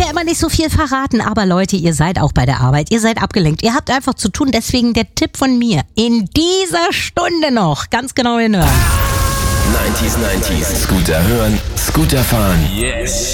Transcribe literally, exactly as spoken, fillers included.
ja immer nicht so viel verraten, aber Leute, ihr seid auch bei der Arbeit, ihr seid abgelenkt, ihr habt einfach zu tun, deswegen der Tipp von mir, in dieser Stunde noch, ganz genau hinhören. neunzig neunzig. Scooter hören, Scooter fahren. Yes.